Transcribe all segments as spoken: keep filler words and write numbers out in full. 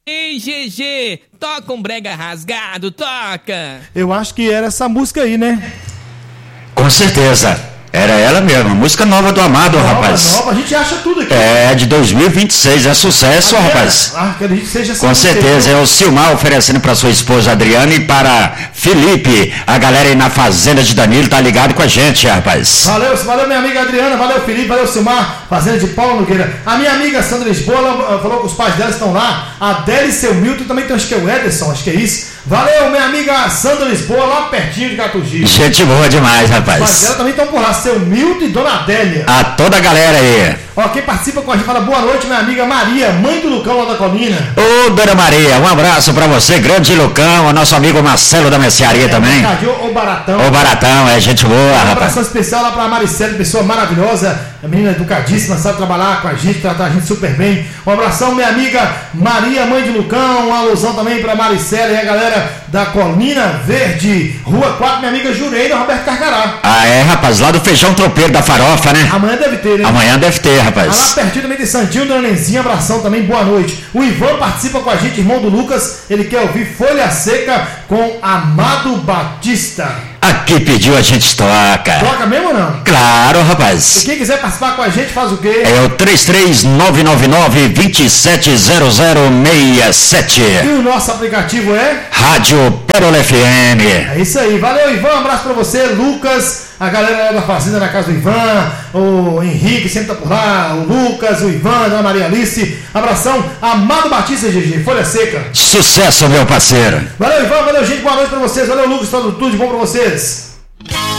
Ei, G G, toca um brega rasgado, toca. Eu acho que era essa música aí, né? Com certeza. Era ela mesma, música nova do Amado, nova, rapaz. Nova, a gente acha tudo aqui. É, de dois mil e vinte e seis, é sucesso, Adriana, rapaz. Ah, que a gente seja Com certeza, é o Silmar oferecendo para sua esposa Adriana e para Felipe. A galera aí na fazenda de Danilo tá ligado com a gente, rapaz. Valeu, valeu minha amiga Adriana, valeu Felipe, valeu Silmar, fazenda de Paulo Nogueira. A minha amiga Sandra Lisboa, ela falou que os pais dela estão lá. A Adélia e seu Milton, também tem, acho que é o Ederson, acho que é isso. Valeu, minha amiga Sandra Lisboa, lá pertinho de Catugi. Gente boa demais, rapaz. Os pais dela também estão por lá, seu Milton e Dona Adélia. A toda a galera aí. Ó, quem participa com a gente fala boa noite, minha amiga Maria, mãe do Lucão lá da Colina. Ô, Dona Maria, um abraço pra você, grande Lucão, o nosso amigo Marcelo da Mercearia é, também. O Baratão. O Baratão, é gente boa, um rapaz. Um abração especial lá pra Maricela, pessoa maravilhosa, a menina educadíssima, sabe trabalhar com a gente, tratar a gente super bem. Um abração, minha amiga Maria, mãe de Lucão, uma alusão também pra Maricela e a galera da Colina Verde, Rua quatro, minha amiga Jureira, Roberto Carcará. Ah, é, rapaz, lá do Feijão Tropeiro da Farofa, né? Amanhã deve ter, né? Amanhã deve ter, rapaz. Ah, lá pertinho também tem Santinho, Dona Nenzinha, abração também, boa noite. O Ivan participa com a gente, irmão do Lucas, ele quer ouvir Folha Seca com Amado Batista. Aqui pediu, a gente toca. Toca mesmo ou não? Claro, rapaz. E quem quiser participar com a gente, faz o quê? É o três três nove nove nove, dois sete zero zero seis sete. E o nosso aplicativo é? Rádio Pérola F M. É isso aí, valeu Ivan, um abraço pra você, Lucas, a galera lá da Fazenda na casa do Ivan, o Henrique sempre tá por lá, o Lucas, o Ivan, a Dona Maria Alice, abração, Amado Batista, G G, Folha Seca. Sucesso, meu parceiro. Valeu Ivan, valeu gente, boa noite pra vocês, valeu Lucas, tudo, tudo de bom pra vocês.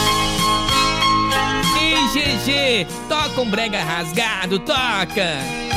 Ei, G G, toca um brega rasgado, toca.